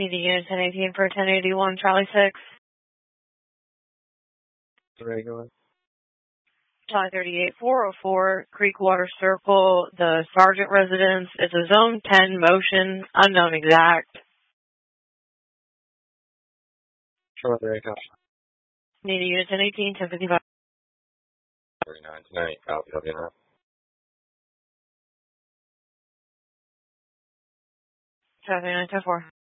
Need the unit 1018 for 1081 Charlie 6. Regular. Charlie 38 404 Creekwater Circle, the Sergeant residence. It's a Zone 10 motion, unknown exact. Charlie 38. Need a unit 1018 1055. 39 tonight. Copy. Charlie 39 10-4.